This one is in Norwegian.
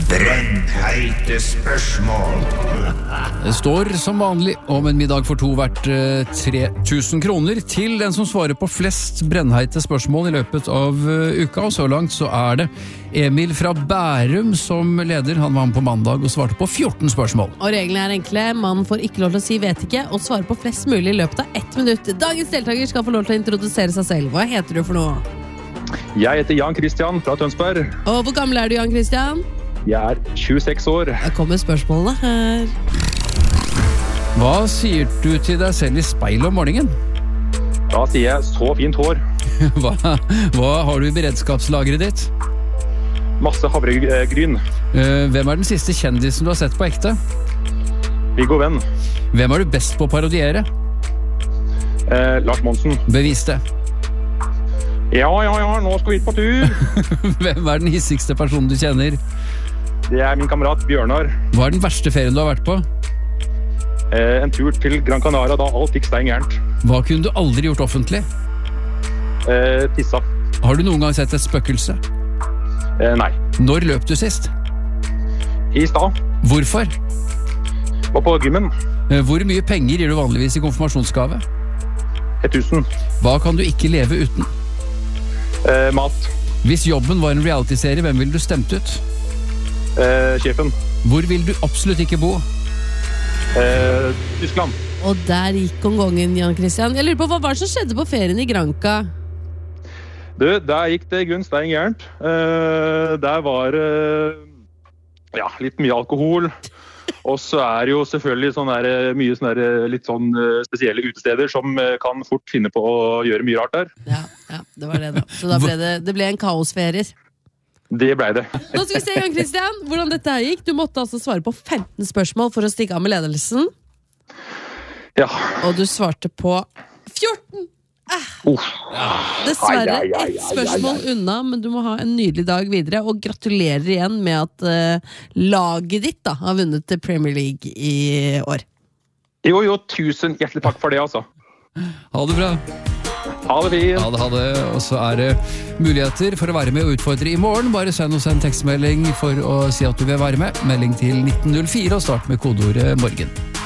Brennheite spørsmål. Det står som vanlig om en middag for to verdt 3000 kroner til den som svarer på flest brennheite spørsmål i løpet av uka, og så langt så det Emil fra Bærum som leder. Han var med på mandag og svarte på 14 spørsmål. Og reglene enkle, man får ikke lov til å si vet ikke, og svare på flest mulig i løpet av 1 minutt. Dagens deltaker skal få lov til å introdusere seg selv. Hva heter du for noe? Jeg heter Jan Christian fra Tønsberg. Og hvor gammel du, Jan Christian? Jeg 26 år. Da kommer spørsmålene her. Hva sier du til deg selv i speilet om morgenen? Da sier jeg så fint hår. Hva har du i beredskapslageret ditt? Masse havregryn. Hvem den siste kjendisen du har sett på ekte? Viggo Venn. Hvem du best på å parodiere? Lars Monsen. Bevis det. Ja, nå skal vi ut på tur. Hvem den hissigste personen du kjenner? Det min kamerat Bjørnar. Hva den verste ferien du har vært på? En tur til Gran Canaria da alt gikk stein gærent. Hva kunne du aldri gjort offentlig? Tissa. Har du noen gang sett et spøkelse? Nei. Når løp du sist? I stad. Hvorfor? Var på gymmen. Hvor mye penger gir du vanligvis i konfirmasjonsgave? 1000. Hva kan du ikke leve uten? Mat. Hvis jobben var en reality-serie, hvem ville du stemt ut? Sjefen. Hvor vil du absolutt ikke bo? Tyskland. Og der gikk gongongen, Jan Christian. Jeg lurer på, hva var det som skjedde på ferien i Granca? Der gikk det grunn stein gærent. Der var litt mye alkohol. Og så det jo selvfølgelig mye litt spesielle utesteder som kan fort finne på å gjøre mye rart der. Ja, det var det da. Så da ble det en kaosferie. Det ble det. Nå skal vi se, Jan Christian, hvordan dette her gikk. Du måtte altså svare på 15 spørsmål for å stikke av med ledelsen. Ja. Og du svarte på 14! Dessverre ett spørsmål unna, men du må ha en nydelig dag videre. Og gratulerer igjen med at laget ditt da har vunnet Premier League i år. Jo, tusen hjertelig takk for det, altså. Ha det bra. Ha det fint. Ha det. Og så det muligheter for å være med og utfordre i morgen. Bare send oss en tekstmelding for å si at du vil være med. Melding til 1904 og start med kodeordet morgen.